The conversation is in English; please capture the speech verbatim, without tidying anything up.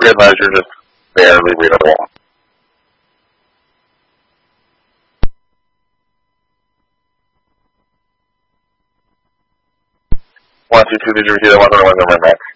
realize you're just barely readable. One, two, two, did you repeat that one? One, one, one, one,